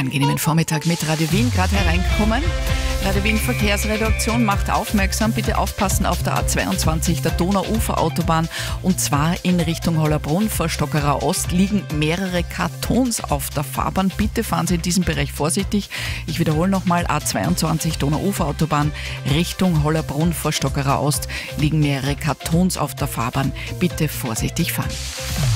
angenehmen Vormittag mit Radio Wien gerade hereinkommen. Radio Wien Verkehrsredaktion macht aufmerksam, bitte aufpassen auf der A22, der Donauuferautobahn, und zwar in Richtung Hollerbrunn vor Stockerau Ost liegen mehrere Kartons auf der Fahrbahn. Bitte fahren Sie in diesem Bereich vorsichtig. Ich wiederhole nochmal, A22 Donauuferautobahn Richtung Hollerbrunn vor Stockerau Ost liegen mehrere Kartons auf der Fahrbahn. Bitte vorsichtig fahren.